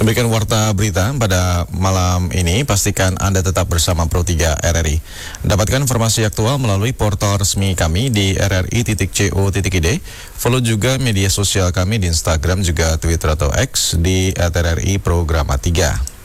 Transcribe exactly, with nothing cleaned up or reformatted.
Demikian warta berita pada malam ini. Pastikan Anda tetap bersama Pro tiga R R I. Dapatkan informasi aktual melalui portal resmi kami di r r i titik co titik i d. Follow juga media sosial kami di Instagram juga Twitter atau X di at r r i programa tiga.